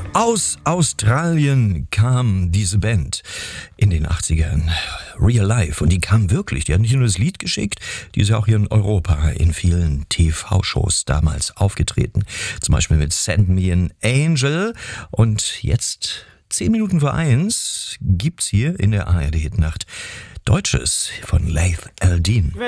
Aus Australien kam diese Band in den 80ern, Real Life. Und die kam wirklich, die hat nicht nur das Lied geschickt, die ist ja auch hier in Europa in vielen TV-Shows damals aufgetreten. Zum Beispiel mit Send Me an Angel. Und jetzt, 10 Minuten vor 1, gibt's hier in der ARD-Hitnacht Deutsches von Laith Al-Deen.